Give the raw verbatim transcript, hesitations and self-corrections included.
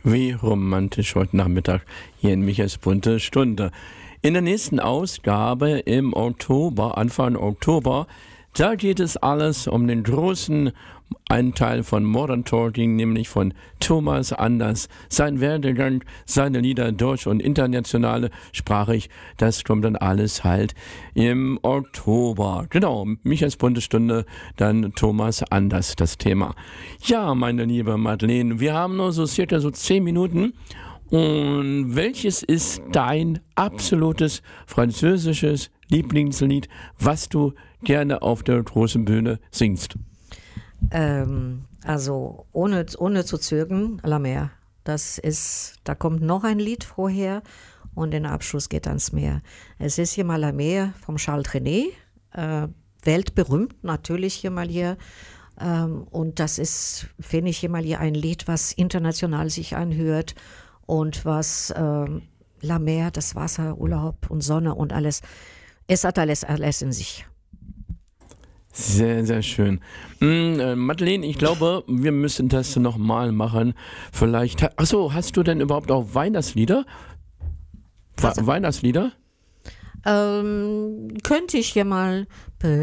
Wie romantisch heute Nachmittag hier in Michels bunte Stunde. In der nächsten Ausgabe im Oktober, Anfang Oktober, da geht es alles um den großen Anteil von Modern Talking, nämlich von Thomas Anders. Sein Werdegang, seine Lieder deutsch und internationale sprachig, das kommt dann alles halt im Oktober. Genau, Michels bunte Stunde, dann Thomas Anders das Thema. Ja, meine liebe Madeleine, wir haben nur so circa so zehn Minuten. Und welches ist dein absolutes französisches Lieblingslied, was du gerne auf der großen Bühne singst? Ähm, also ohne, ohne zu zögern, La Mer. Das ist, da kommt noch ein Lied vorher und der Abschluss geht ans Meer. Es ist hier mal La Mer vom Charles Trenet, äh, weltberühmt natürlich hier mal hier. Ähm, und das ist, finde ich, hier mal hier ein Lied, was international sich anhört und was äh, La Mer, das Wasser, Urlaub und Sonne und alles, es hat alles, alles in sich. Sehr, sehr schön. Mm, äh, Madeleine, ich glaube, wir müssen das nochmal machen. Vielleicht, achso, hast du denn überhaupt auch Weihnachtslieder? Wa- Weihnachtslieder? Ähm, könnte ich hier mal